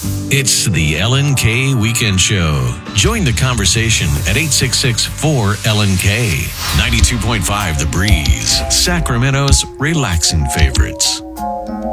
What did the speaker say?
It's the Ellen K Weekend Show. Join the conversation at 866-4-LNK. 92.5 The Breeze, Sacramento's relaxing favorites.